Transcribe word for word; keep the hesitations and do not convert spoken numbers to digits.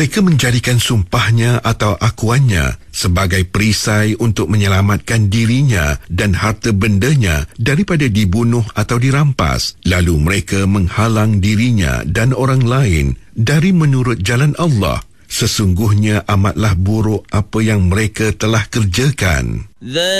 Mereka menjadikan sumpahnya atau akuannya sebagai perisai untuk menyelamatkan dirinya dan harta bendanya daripada dibunuh atau dirampas. Lalu mereka menghalang dirinya dan orang lain dari menurut jalan Allah. Sesungguhnya amatlah buruk apa yang mereka telah kerjakan.